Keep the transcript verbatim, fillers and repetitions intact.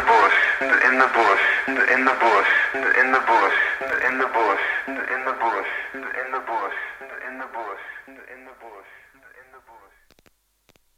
bush, in the bush, in the bush, in the bush, in the bush, in the bush, in the bush, in the bush, in the bush, in the bush, in the bush.